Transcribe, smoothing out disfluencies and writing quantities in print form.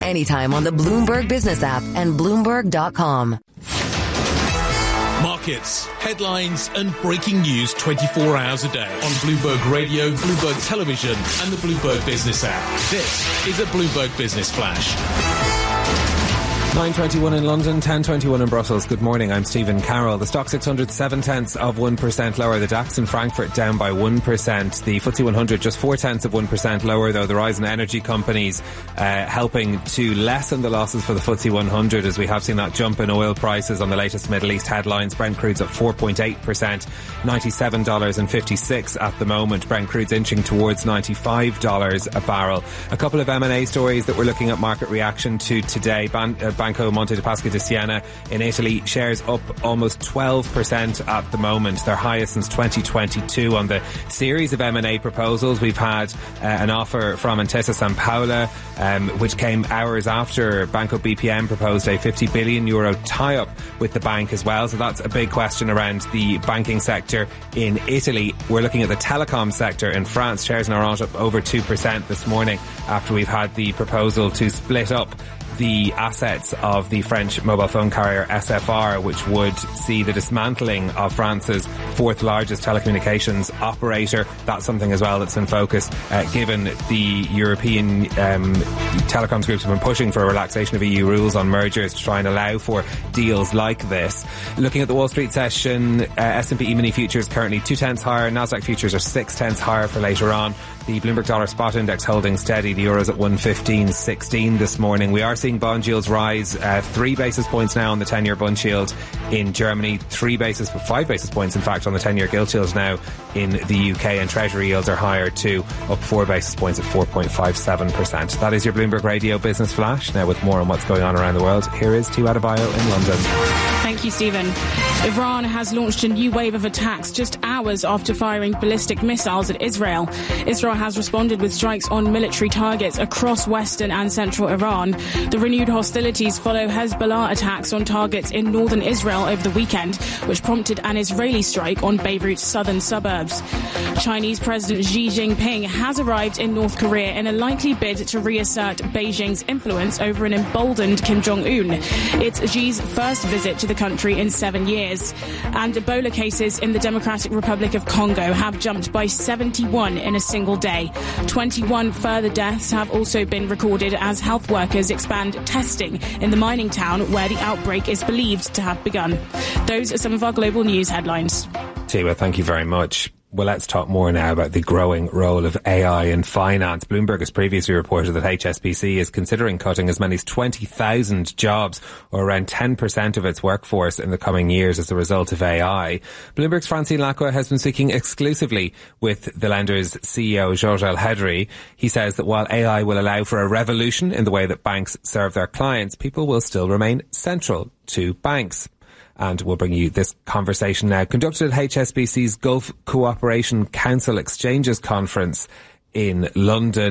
anytime on the Bloomberg Business app and Bloomberg.com. Markets, headlines and breaking news 24 hours a day on Bloomberg Radio, Bloomberg Television and the Bloomberg Business app. This is a Bloomberg Business Flash. 9:21 in London, 10:21 in Brussels. Good morning, I'm Stephen Carroll. The Stock 600 0.7% lower. The DAX in Frankfurt down by 1%. The FTSE 100 just 0.4% lower, though. The rise in energy companies helping to lessen the losses for the FTSE 100, as we have seen that jump in oil prices on the latest Middle East headlines. Brent crude's up 4.8%, $97.56 at the moment. Brent crude's inching towards $95 a barrel. A couple of M&A stories that we're looking at market reaction to today. Banco Monte dei Paschi di Siena in Italy, shares up almost 12% at the moment, their highest since 2022. On the series of M&A proposals, we've had an offer from Intesa Sanpaolo, which came hours after Banco BPM proposed a €50 billion tie-up with the bank as well. So that's a big question around the banking sector in Italy. We're looking at the telecom sector in France. Shares in Orange up over 2% this morning after we've had the proposal to split up the assets of the French mobile phone carrier SFR, which would see the dismantling of France's fourth largest telecommunications operator. That's something as well that's in focus, given the European telecoms groups have been pushing for a relaxation of EU rules on mergers to try and allow for deals like this. Looking at the Wall Street session, S&P E-mini futures currently 0.2 higher, Nasdaq futures are 0.6 higher for later on. The Bloomberg Dollar Spot Index holding steady. The Euro's at 115.16 this morning. We are seeing bond yields rise 3 basis points now on the 10-year bund yield in Germany, 5 basis points in fact on the 10-year gilt yield now in the UK, and Treasury yields are higher too, up 4 basis points at 4.57%. That is your Bloomberg Radio Business Flash. Now with more on what's going on around the world, here is Tiwa Adebayo in London. Thank you, Stephen. Iran has launched a new wave of attacks just hours after firing ballistic missiles at Israel. Israel has responded with strikes on military targets across western and central Iran. The renewed hostilities follow Hezbollah attacks on targets in northern Israel over the weekend, which prompted an Israeli strike on Beirut's southern suburbs. Chinese President Xi Jinping has arrived in North Korea in a likely bid to reassert Beijing's influence over an emboldened Kim Jong-un. It's Xi's first visit to the country in 7 years. And Ebola cases in the Democratic Republic of Congo have jumped by 71 in a single day. 21 further deaths have also been recorded as health workers expand testing in the mining town where the outbreak is believed to have begun. Those are some of our global news headlines. Tiwa, thank you very much. Well, let's talk more now about the growing role of AI in finance. Bloomberg has previously reported that HSBC is considering cutting as many as 20,000 jobs, or around 10% of its workforce in the coming years as a result of AI. Bloomberg's Francine Lacqua has been speaking exclusively with the lender's CEO, Georges Elhedery. He says that while AI will allow for a revolution in the way that banks serve their clients, people will still remain central to banks. And we'll bring you this conversation now, conducted at HSBC's Gulf Cooperation Council Exchanges Conference in London.